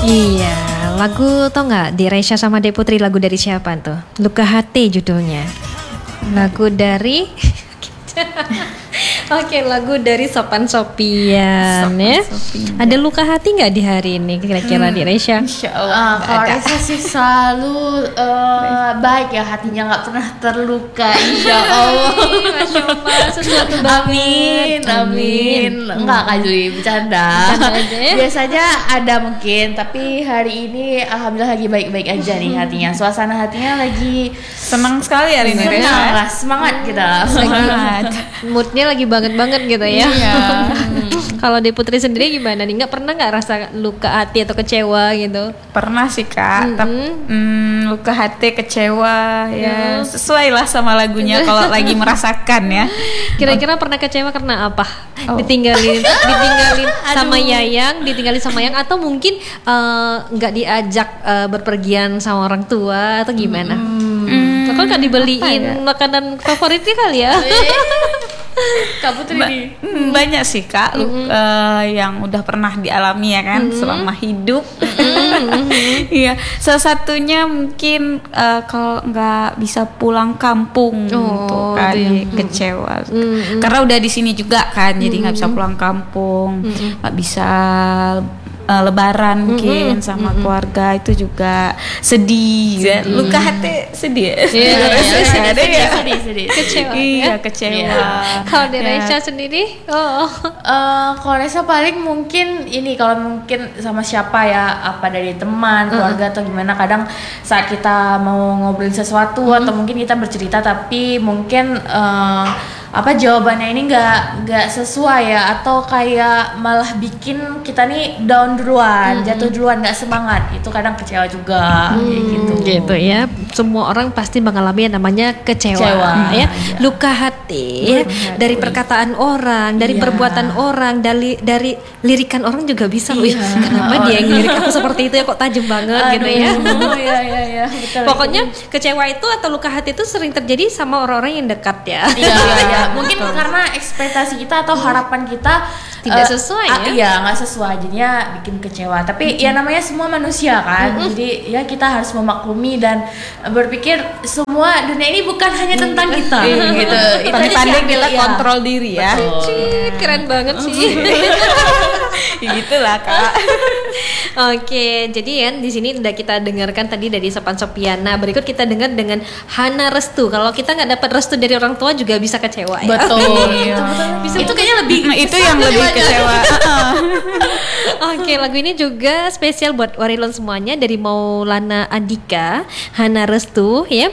Iya, lagu tau nggak di Reisha sama De Putri, lagu dari siapa tuh? Luka Hati judulnya. Lagu dari Oke, lagu dari Sopan Sopian ya. Ada luka hati nggak di hari ini kira-kira di Reisha? Insya Allah. Kalau Reisha sih selalu baik ya, hatinya nggak pernah terluka. Insya Allah. Masya Allah, sesuatu Amin, amin. Enggak Kak Jui, bercanda. Aja ya? Biasanya ada mungkin, tapi hari ini alhamdulillah lagi baik-baik aja nih hatinya. Suasana hatinya lagi Senang sekali hari ini Reisha. senang lah, semangat kita. Semangat. Moodnya lagi banget-banget gitu ya. Iya. Kalau di Putri sendiri gimana nih? Nggak pernah nggak rasa luka hati atau kecewa gitu? Pernah sih Kak, luka hati, kecewa ya sesuai lah sama lagunya kalau lagi merasakan ya. Kira-kira pernah kecewa karena apa? Oh. Ditinggalin sama Yayang, ditinggalin sama Yang, atau mungkin nggak diajak berpergian sama orang tua atau gimana? Atau nggak dibeliin makanan favoritnya kali ya? Kak Putri nih. Banyak sih Kak yang udah pernah dialami ya kan selama hidup. Iya, salah satunya mungkin kalau nggak bisa pulang kampung tuh kan kecewa. Karena udah di sini juga kan, jadi nggak bisa pulang kampung, nggak bisa lebaran mungkin sama keluarga, itu juga sedih kan. Luka hati sedih ya. Sedih. Kecewa. Iya, kecewa. Kalau di Reisha sendiri, Kalau Reisha paling mungkin ini, kalau mungkin sama siapa ya, apa dari teman, keluarga atau gimana, kadang saat kita mau ngobrolin sesuatu atau mungkin kita bercerita tapi mungkin jawabannya ini nggak sesuai ya, atau kayak malah bikin kita nih down duluan, jatuh duluan, nggak semangat, itu kadang kecewa juga kayak gitu. Gitu ya. Semua orang pasti mengalami yang namanya kecewa ya. Luka hati dari perkataan orang, dari perbuatan orang, dari lirikan orang juga bisa. Wih, kenapa dia yang lirik aku seperti itu ya, kok tajam banget gitu ya. Iya, betul. Pokoknya kecewa itu atau luka hati itu sering terjadi sama orang-orang yang dekat ya. Iya. Mungkin karena ekspektasi kita atau harapan kita tidak sesuai ya. Iya, nggak sesuai, jadinya bikin kecewa. Tapi ya namanya semua manusia kan. Jadi ya kita harus memaklumi dan berpikir semua dunia ini bukan hanya tentang kita gitu. Itu aja sih Pandai yang kita ya. kontrol diri ya. Keren banget sih. Gitulah Kak. Oke, jadi ya di sini udah kita dengarkan tadi dari Sopan Sopiana. Berikut kita dengar dengan Hana Restu. Kalau kita nggak dapat restu dari orang tua juga bisa kecewa ya. Betul. Bisa Itu kayaknya lebih Itu yang lebih kecewa. Oke, lagu ini juga spesial buat Warilon semuanya dari Maulana Andika, Hana Restu ya.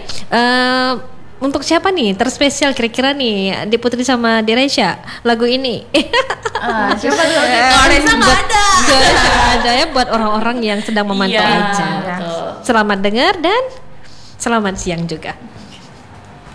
Untuk siapa nih terspesial kira-kira nih di Putri sama di Reisha lagu ini? Siapa tuh? Kalau Reisha nggak ada. Gak ada ya, buat orang-orang yang sedang memantau aja. betul. Selamat dengar dan selamat siang juga.